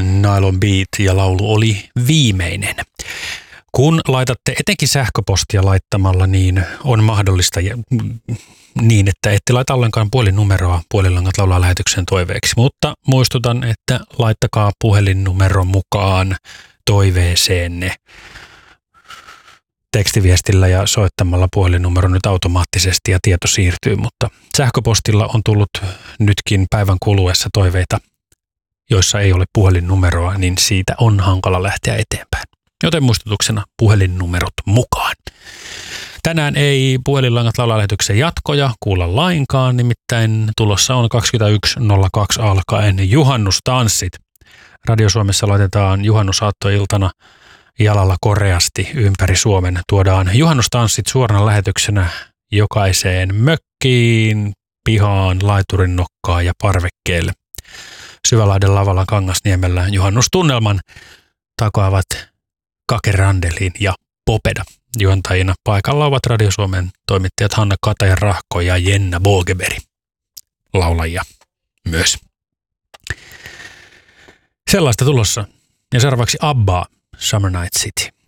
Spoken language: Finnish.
Nylon Beat ja laulu oli viimeinen. Kun laitatte etenkin sähköpostia laittamalla, niin on mahdollista niin, että ette laita ollenkaan puhelinnumeroa Puolilangat laulaa lähetyksen toiveeksi. Mutta muistutan, että laittakaa puhelinnumero mukaan toiveeseenne tekstiviestillä ja soittamalla puhelinnumero nyt automaattisesti ja tieto siirtyy, mutta sähköpostilla on tullut nytkin päivän kuluessa toiveita, joissa ei ole puhelinnumeroa, niin siitä on hankala lähteä eteenpäin. Joten muistutuksena puhelinnumerot mukaan. Tänään ei Puhelinlangat laulaa lähetyksen jatkoja kuulla lainkaan, nimittäin tulossa on 21.02 alkaen juhannustanssit. Radio Suomessa laitetaan juhannusaattoiltana jalalla koreasti ympäri Suomen. Tuodaan juhannustanssit suorana lähetyksenä jokaiseen mökkiin, pihaan, laiturin nokkaan ja parvekkeelle. Syvälahden lavalla Kangasniemellä juhannustunnelman takaavat Kake Randelin ja Popeda. Juontajina paikalla ovat Radio Suomen toimittajat Hanna Kataja-Rahko ja Jenna Bogeberg, laulajia myös. Sellaista tulossa. Ja seuraavaksi ABBA, Summer Night City.